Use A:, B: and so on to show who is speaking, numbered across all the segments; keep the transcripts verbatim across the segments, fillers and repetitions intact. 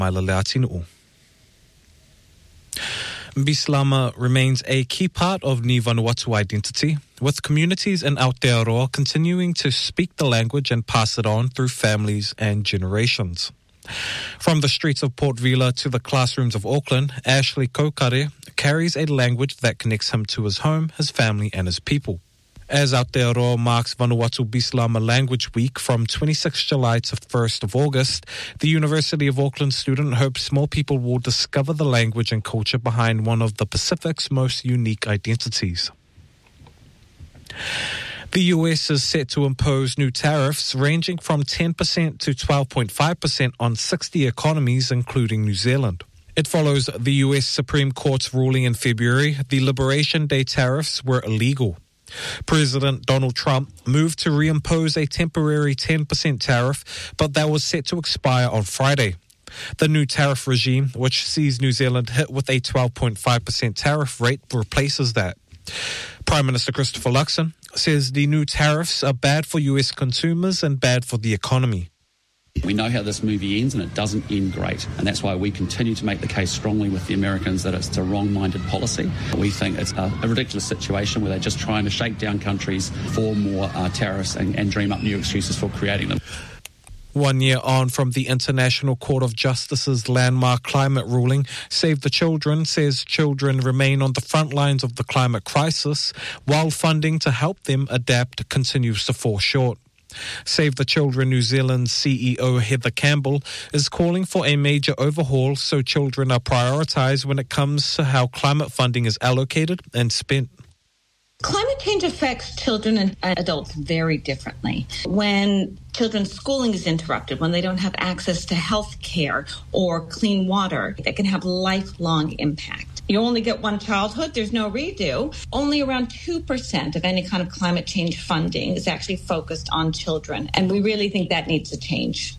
A: Maila Leatinu. Bislama remains a key part of Ni Vanuatu identity, with communities in Aotearoa continuing to speak the language and pass it on through families and generations. From the streets of Port Vila to the classrooms of Auckland, Ashley Kokare carries a language that connects him to his home, his family and his people. As Aotearoa marks Vanuatu Bislama Language Week from twenty-sixth of July to first of August, the University of Auckland student hopes more people will discover the language and culture behind one of the Pacific's most unique identities. The U S is set to impose new tariffs ranging from ten percent to twelve point five percent on sixty economies, including New Zealand. It follows the U S Supreme Court's ruling in February the Liberation Day tariffs were illegal. President Donald Trump moved to reimpose a temporary ten percent tariff, but that was set to expire on Friday. The new tariff regime, which sees New Zealand hit with a twelve point five percent tariff rate, replaces that. Prime Minister Christopher Luxon says the new tariffs are bad for U S consumers and bad for the economy.
B: We know how this movie ends and it doesn't end great, and that's why we continue to make the case strongly with the Americans that it's a wrong-minded policy. We think it's a, a ridiculous situation where they're just trying to shake down countries for more uh, tariffs and, and dream up new excuses for creating them.
A: One year on from the International Court of Justice's landmark climate ruling, Save the Children says children remain on the front lines of the climate crisis, while funding to help them adapt continues to fall short. Save the Children New Zealand C E O Heather Campbell is calling for a major overhaul so children are prioritised when it comes to how climate funding is allocated and spent.
C: Climate change affects children and adults very differently. When children's schooling is interrupted, when they don't have access to health care or clean water, that can have lifelong impact. You only get one childhood, there's no redo. Only around two percent of any kind of climate change funding is actually focused on children, and we really think that needs to change.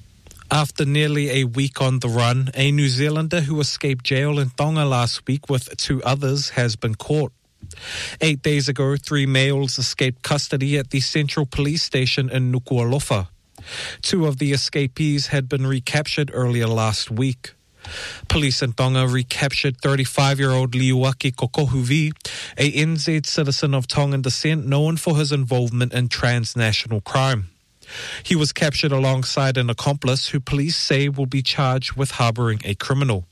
A: After nearly a week on the run, a New Zealander who escaped jail in Tonga last week with two others has been caught. Eight days ago, three males escaped custody at the Central Police Station in Nuku'alofa. Two of the escapees had been recaptured earlier last week. Police in Tonga recaptured thirty-five-year-old Liuaki Kokohuvi, a N Z citizen of Tongan descent known for his involvement in transnational crime. He was captured alongside an accomplice who police say will be charged with harbouring a criminal.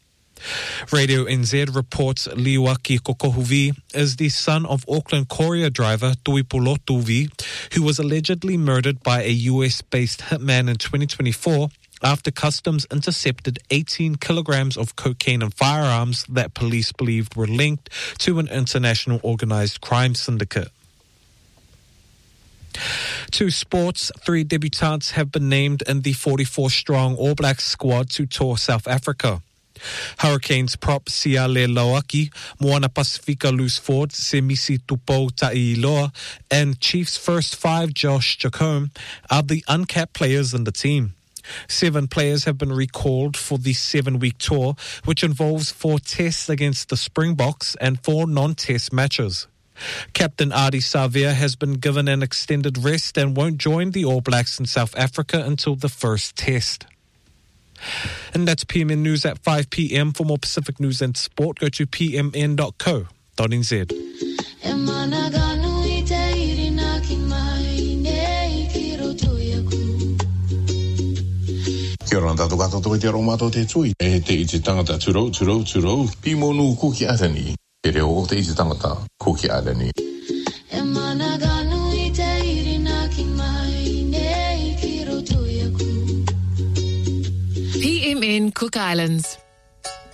A: Radio N Z reports Liuaki Kokohuvi is the son of Auckland courier driver Tuipulo Tuvi, who was allegedly murdered by a U S-based hitman in twenty twenty-four after customs intercepted eighteen kilograms of cocaine and firearms that police believed were linked to an international organised crime syndicate. To sports, three debutants have been named in the forty-four strong All Blacks squad to tour South Africa. Hurricanes prop Siale Lauaki, Moana Pasifika Loose Ford, Semisi Tupo Ta'iloa, and Chiefs first five Josh Jacome are the uncapped players in the team. Seven players have been recalled for the seven-week tour, which involves four tests against the Springboks and four non-test matches. Captain Ardie Savea has been given an extended rest and won't join the All Blacks in South Africa until the first test. And that's P M N News at five p.m. For more Pacific news and sport, go to p m n dot co dot n z.
D: Kia ora tātou katoa te aro mātou te tui. E te i te tangata turou, turou, turou. Pi monu kuki arani. E reo o te i te tangata kuki arani. E mana ganu i te irina ki mai nei ki roto yaku.
E: P M N Cook Islands.